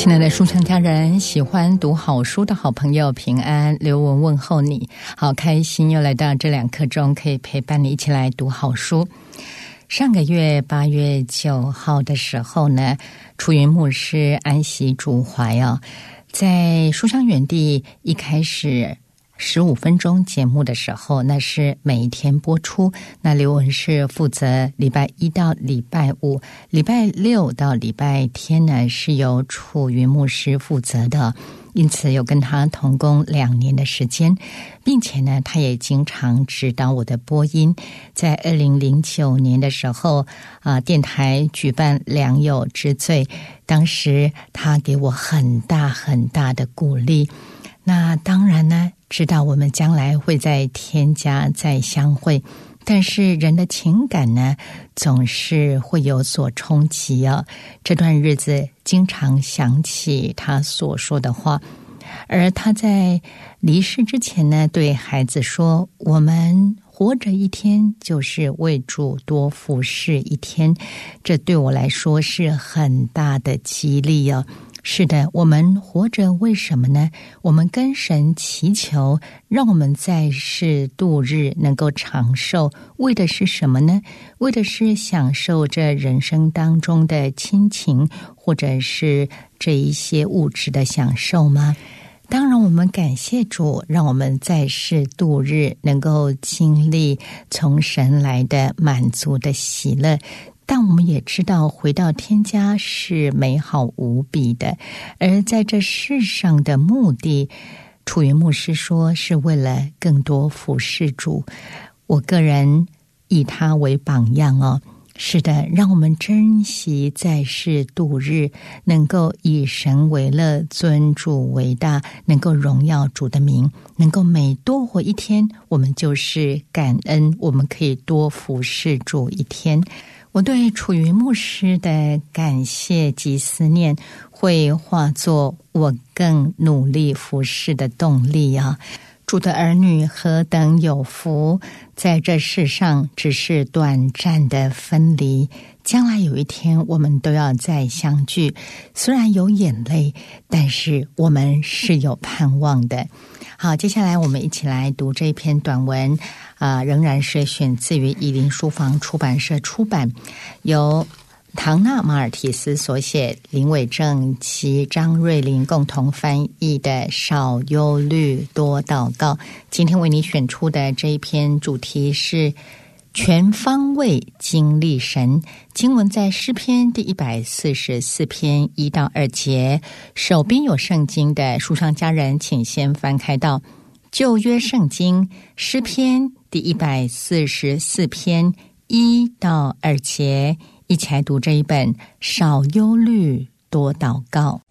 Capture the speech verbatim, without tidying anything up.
亲爱的书香家人，喜欢读好书的好朋友，平安，刘文问候你。好开心又来到这两刻钟，可以陪伴你一起来读好书。上个月八月九号的时候呢，楚云牧师安息主怀哦，在书香园地一开始十五分钟节目的时候，那是每一天播出。那刘文是负责礼拜一到礼拜五，礼拜六到礼拜天呢是由楚云牧师负责的，因此有跟他同工两年的时间，并且呢他也经常指导我的播音。在二零零九年的时候啊、呃，电台举办良友之最，当时他给我很大很大的鼓励。那当然呢，知道我们将来会在天家再相会，但是人的情感呢，总是会有所冲击哦。这段日子经常想起他所说的话，而他在离世之前呢，对孩子说：“我们活着一天，就是为主多服侍一天。”这对我来说是很大的激励哦。是的，我们活着为什么呢？我们跟神祈求，让我们在世度日能够长寿，为的是什么呢？为的是享受这人生当中的亲情，或者是这一些物质的享受吗？当然我们感谢主，让我们在世度日能够经历从神来的满足的喜乐，但我们也知道回到天家是美好无比的，而在这世上的目的，楚云牧师说是为了更多服侍主。我个人以他为榜样哦。是的，让我们珍惜在世度日，能够以神为乐，尊主为大，能够荣耀主的名，能够每多活一天，我们就是感恩，我们可以多服侍主一天。我对楚云牧师的感谢及思念，会化作我更努力服侍的动力啊！主的儿女何等有福，在这世上只是短暂的分离，将来有一天我们都要再相聚。虽然有眼泪，但是我们是有盼望的。好，接下来我们一起来读这篇短文，啊、呃，仍然是选自于以林书房出版社出版，由唐纳马尔提斯所写，林伟正及张瑞麟共同翻译的《少忧虑多祷告》。今天为你选出的这一篇主题是全方位经历神。经文在诗篇第一百四十四篇一到二节。手边有圣经的书上家人，请先翻开到旧约圣经诗篇第一百四十四篇一到二节，一起来读这一本少忧虑多祷告。